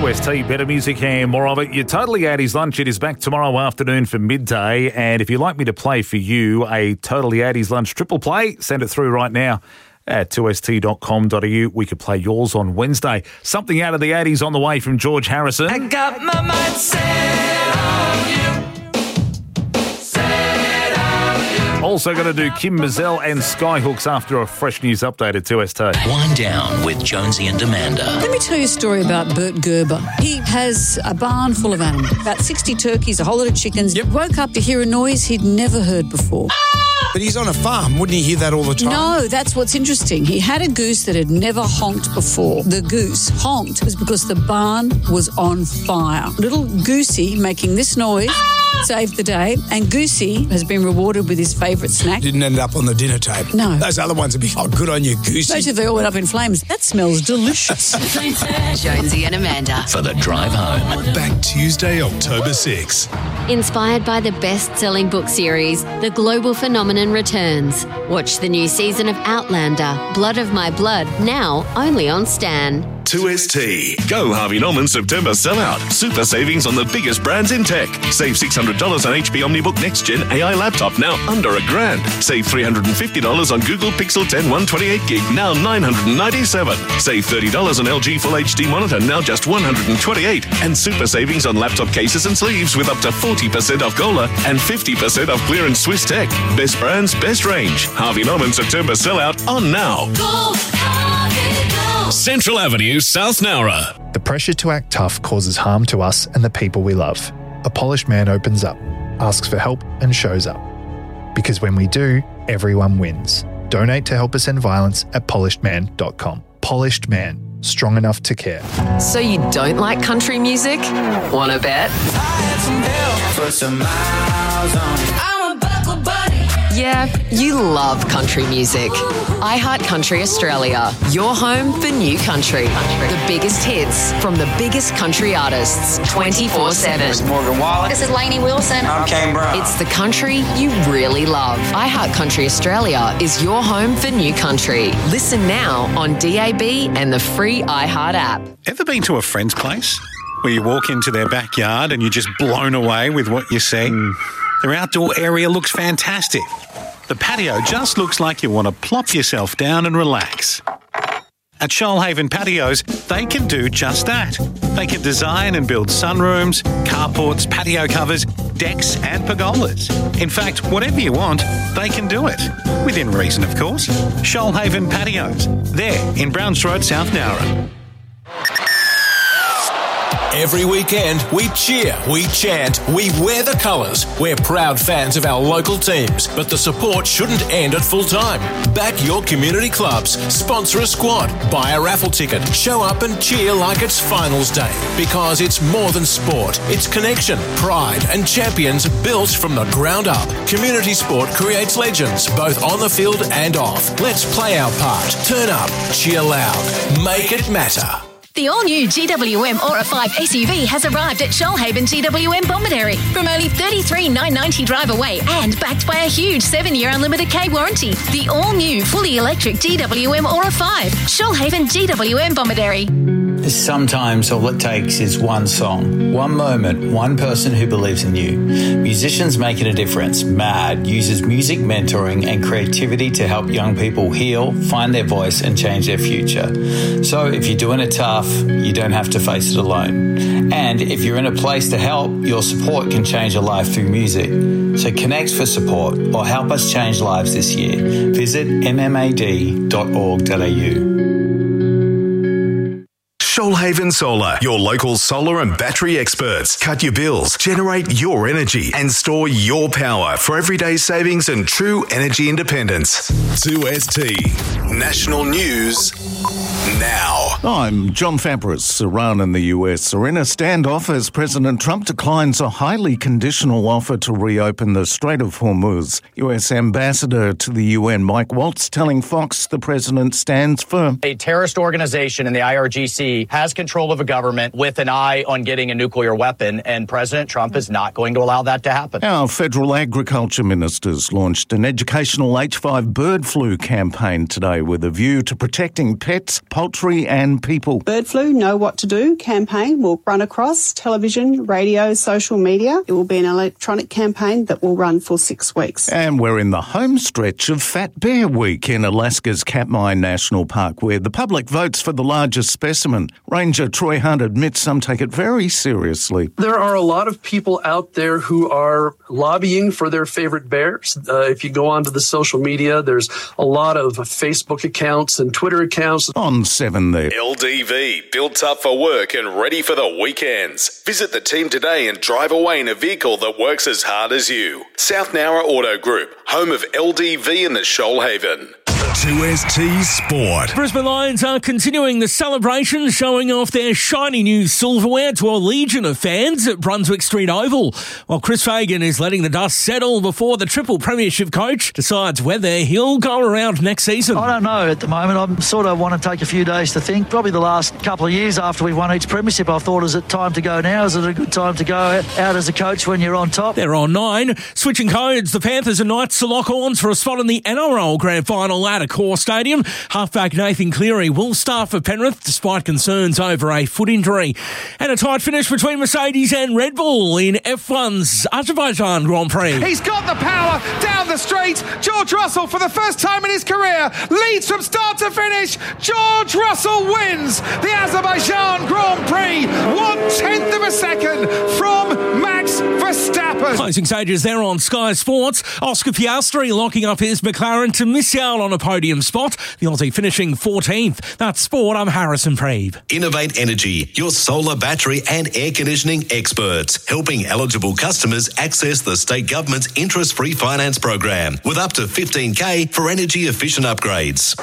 2ST, better music and more of it. Your Totally 80s lunch, it is back tomorrow afternoon for midday. And if you'd like me to play for you a Totally 80s lunch triple play, send it through right now at 2st.com.au. We could play yours on Wednesday. Something out of the 80s on the way from George Harrison. I got my mind set on you. Also going to do Kim Mazel and Skyhooks after a fresh news update at 2ST. Wind down with Jonesy and Amanda. Let me tell you a story about Bert Gerber. He has a barn full of animals, about 60 turkeys, a whole lot of chickens. Yep. Woke up to hear a noise he'd never heard before. But he's on a farm. Wouldn't he hear that all the time? No, that's what's interesting. He had a goose that had never honked before. The goose honked was because the barn was on fire. Little Goosey making this noise saved the day, and Goosey has been rewarded with his favourite snack. Didn't end up on the dinner table. No. Those other ones would be, oh, good on you, Goosey. Especially if they all went up in flames. That smells delicious. Jonesy and Amanda. For the drive home. Back Tuesday, October 6. Inspired by the best-selling book series, The Global Phenomenon returns. Watch the new season of Outlander, Blood of My Blood, now only on Stan. 2ST. Go Harvey Norman September sellout. Super savings on the biggest brands in tech. Save $600 on HP OmniBook Next Gen AI laptop, now under $1,000. Save $350 on Google Pixel 10 128GB, now $997. Save $30 on LG Full HD monitor, now just $128. And super savings on laptop cases and sleeves with up to 40% off Gola and 50% off clearance Swiss Tech. Best brands, best range. Harvey Norman September sellout on now. Central Avenue, South Nowra. The pressure to act tough causes harm to us and the people we love. A polished man opens up, asks for help and shows up. Because when we do, everyone wins. Donate to help us end violence at polishedman.com. Polished Man, strong enough to care. So you don't like country music? Wanna bet? Yeah, you love country music. iHeartCountry Australia, your home for new country. The biggest hits from the biggest country artists, 24/7. Morgan Wallen. This is Lainey Wilson. I'm Kane Brown. It's the country you really love. iHeartCountry Australia is your home for new country. Listen now on DAB and the free iHeart app. Ever been to a friend's place where you walk into their backyard and you're just blown away with what you see? Their outdoor area looks fantastic. The patio just looks like you want to plop yourself down and relax. At Shoalhaven Patios, they can do just that. They can design and build sunrooms, carports, patio covers, decks and pergolas. In fact, whatever you want, they can do it. Within reason, of course. Shoalhaven Patios. There in Browns Road, South Nowra. Every weekend, we cheer, we chant, we wear the colours. We're proud fans of our local teams, but the support shouldn't end at full time. Back your community clubs, sponsor a squad, buy a raffle ticket, show up and cheer like it's finals day. Because it's more than sport. It's connection, pride and champions built from the ground up. Community sport creates legends, both on the field and off. Let's play our part. Turn up, cheer loud, make it matter. The all-new GWM Aura 5 SUV has arrived at Shoalhaven GWM Bomaderry from only $33,990 drive away and backed by a huge 7-year unlimited K warranty. The all-new fully electric GWM Aura 5, Shoalhaven GWM Bomaderry. Sometimes all it takes is one song, one moment, one person who believes in you. Musicians Making a Difference, MAD, uses music mentoring and creativity to help young people heal, find their voice and change their future. So if you're doing it tough, you don't have to face it alone. And if you're in a place to help, your support can change a life through music. So connect for support or help us change lives this year. Visit mmad.org.au. Shoalhaven Solar, your local solar and battery experts. Cut your bills, generate your energy, and store your power for everyday savings and true energy independence. 2ST National News now. I'm John Fabris. Iran and the US are in a standoff as President Trump declines a highly conditional offer to reopen the Strait of Hormuz. US Ambassador to the UN Mike Waltz telling Fox the president stands firm. A terrorist organization in the IRGC country has control of a government with an eye on getting a nuclear weapon, and President Trump is not going to allow that to happen. Our federal agriculture ministers launched an educational H5 bird flu campaign today with a view to protecting pets, poultry and people. Bird Flu Know What to Do campaign will run across television, radio, social media. It will be an electronic campaign that will run for 6 weeks. And we're in the home stretch of Fat Bear Week in Alaska's Katmai National Park, where the public votes for the largest specimen. Ranger Troy Hunt admits some take it very seriously. There are a lot of people out there who are lobbying for their favorite bears. If you go onto the social media, there's a lot of Facebook accounts and Twitter accounts. On 7 there. LDV, built up for work and ready for the weekends. Visit the team today and drive away in a vehicle that works as hard as you. South Nowra Auto Group, home of LDV in the Shoalhaven. 2ST Sport. Brisbane Lions are continuing the celebration, showing off their shiny new silverware to a legion of fans at Brunswick Street Oval, while Chris Fagan is letting the dust settle before the triple premiership coach decides whether he'll go around next season. I don't know at the moment. I sort of want to take a few days to think. Probably the last couple of years after we've won each premiership, I thought, is it time to go now? Is it a good time to go out as a coach when you're on top? They're on 9. Switching codes, the Panthers and Knights to lock horns for a spot in the NRL Grand Final at Accor Stadium. Halfback Nathan Cleary will start for Penrith despite concerns over a foot injury. And a tight finish between Mercedes and Red Bull in F1's Azerbaijan Grand Prix. He's got the power down the straight. George Russell, for the first time in his career, leads from start to finish. George Russell wins the Azerbaijan Grand Prix. 1/10 of a second from Max Verstappen. Closing stages there on Sky Sports. Oscar Piastri locking up his McLaren to miss out on a podium spot. The Aussie finishing 14th. That's sport. I'm Harrison Preeve. Innovate Energy, your solar, battery and air conditioning experts, helping eligible customers access the state government's interest-free finance program with up to $15,000 for energy-efficient upgrades.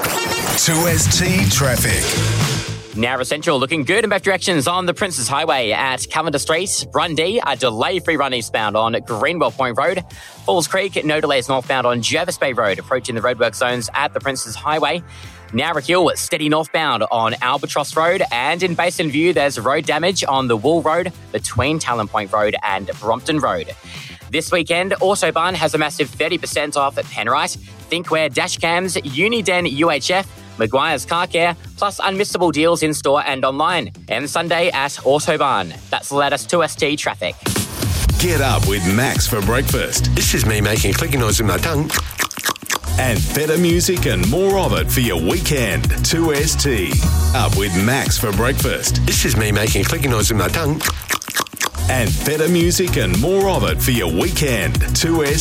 2ST Traffic. Nowra Central looking good in both directions on the Princes Highway at Cavender Street. Brundee, a delay-free run eastbound on Greenwell Point Road. Falls Creek, no delays northbound on Jervis Bay Road, approaching the roadwork zones at the Princes Highway. Nowra Hill, steady northbound on Albatross Road. And in Basin View, there's road damage on the Wool Road between Talon Point Road and Brompton Road. This weekend, Autobahn has a massive 30% off at Penrite. Thinkware dash cams, Uniden UHF, Maguire's Car Care, plus unmissable deals in store and online. And Sunday at Autobahn. That's the latest 2ST traffic. Get up with Max for breakfast. This is me making a clicking noise with my tongue. And better music and more of it for your weekend. 2ST. Up with Max for breakfast. This is me making a clicking noise with my tongue. And better music and more of it for your weekend. 2ST.